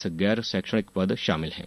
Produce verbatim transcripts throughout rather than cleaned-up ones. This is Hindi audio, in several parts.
दस गैर शैक्षणिक पद शामिल हैं।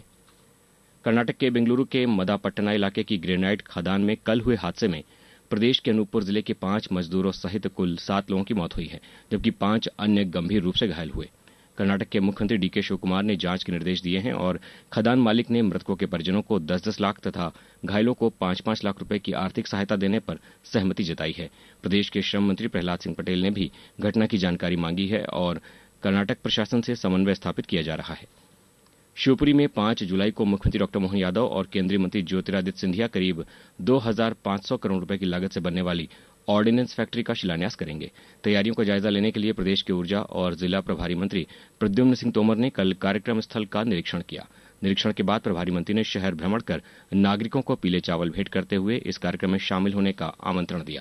कर्नाटक के बेंगलुरु के मदापट्टना इलाके की ग्रेनाइट खदान में कल हुए हादसे में प्रदेश के अनूपपुर जिले के पांच मजदूरों सहित कुल सात लोगों की मौत हुई है, जबकि पांच अन्य गंभीर रूप से घायल हुए। कर्नाटक के मुख्यमंत्री डी के शिव कुमार ने जांच के निर्देश दिए हैं और खदान मालिक ने मृतकों के परिजनों को दस दस लाख तथा घायलों को पांच पांच लाख रुपए की आर्थिक सहायता देने पर सहमति जताई है। प्रदेश के श्रम मंत्री प्रहलाद सिंह पटेल ने भी घटना की जानकारी मांगी है और कर्नाटक प्रशासन से समन्वय स्थापित किया जा रहा है। शिवपुरी में पांच जुलाई को मुख्यमंत्री डॉक्टर मोहन यादव और केंद्रीय मंत्री ज्योतिरादित्य सिंधिया करीब दो हजार पांच सौ करोड़ रुपए की लागत से बनने वाली ऑर्डिनेंस फैक्ट्री का शिलान्यास करेंगे। तैयारियों का जायजा लेने के लिए प्रदेश के ऊर्जा और जिला प्रभारी मंत्री प्रद्युम्न सिंह तोमर ने कल कार्यक्रम स्थल का निरीक्षण किया। निरीक्षण के बाद प्रभारी मंत्री ने शहर भ्रमण कर नागरिकों को पीले चावल भेंट करते हुए इस कार्यक्रम में शामिल होने का आमंत्रण दिया।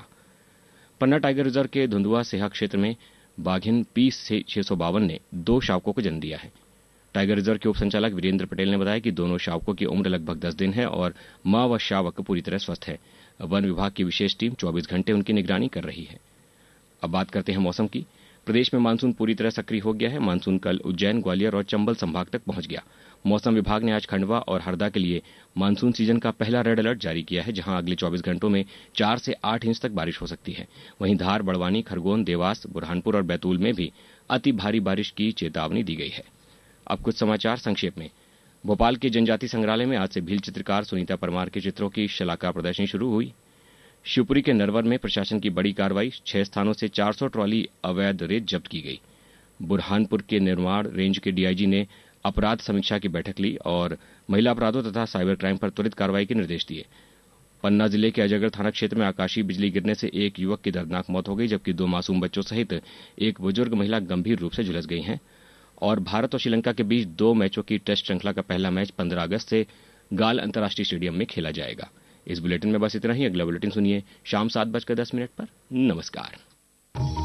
पन्ना टाइगर रिजर्व के धुंधुआ सेहा क्षेत्र में बाघिन पी छह सौ बावन ने दो शावकों को जन्म दिया है। टाइगर रिजर्व के उप संचालक वीरेंद्र पटेल ने बताया कि दोनों शावकों की उम्र लगभग दस दिन है और मां व शावक पूरी तरह स्वस्थ है। वन विभाग की विशेष टीम चौबीस घंटे उनकी निगरानी कर रही है। अब बात करते हैं मौसम की। प्रदेश में मानसून पूरी तरह सक्रिय हो गया है। मानसून कल उज्जैन, ग्वालियर और चंबल संभाग तक पहुंच गया। मौसम विभाग ने आज खंडवा और हरदा के लिए मानसून सीजन का पहला रेड अलर्ट जारी किया है, जहां अगले चौबीस घंटों में चार से आठ इंच तक बारिश हो सकती है। वहीं धार, बड़वानी, खरगोन, देवास, बुरहानपुर और बैतूल में भी अति भारी बारिश की चेतावनी दी गई है। अब कुछ समाचार संक्षेप में। भोपाल के जनजाति संग्रहालय में आज से भील चित्रकार सुनीता परमार के चित्रों की शलाका प्रदर्शनी शुरू हुई। शिवपुरी के नरवर में प्रशासन की बड़ी कार्रवाई, छह स्थानों से चार सौ ट्रॉली अवैध रेत जब्त की गई। बुरहानपुर के निर्माण रेंज के डीआईजी ने अपराध समीक्षा की बैठक ली और महिला अपराधों तथा साइबर क्राइम पर त्वरित कार्रवाई के निर्देश दिए। पन्ना जिले के अजयगढ़ थाना क्षेत्र में आकाशीय बिजली गिरने से एक युवक की दर्दनाक मौत हो गई, जबकि दो मासूम बच्चों सहित एक बुजुर्ग महिला गंभीर रूप से झुलस गई हैं। और भारत और श्रीलंका के बीच दो मैचों की टेस्ट श्रृंखला का पहला मैच पंद्रह अगस्त से गाल अंतर्राष्ट्रीय स्टेडियम में खेला जाएगा। इस बुलेटिन में बस इतना ही। अगला बुलेटिन सुनिए शाम सात बजकर दस मिनट पर। नमस्कार।